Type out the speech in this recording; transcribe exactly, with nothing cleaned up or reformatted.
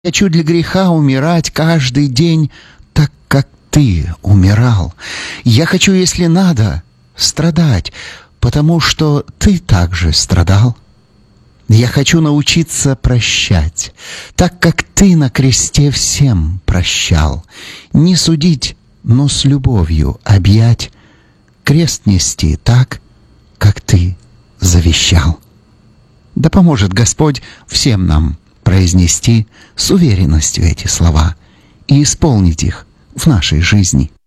Хочу для греха умирать каждый день, так как Ты умирал. Я хочу, если надо, страдать, потому что Ты также страдал. Я хочу научиться прощать, так как Ты на кресте всем прощал. Не судить, но с любовью объять, крест нести так, как Ты завещал. Да поможет Господь всем нам произнести с уверенностью эти слова и исполнить их в нашей жизни.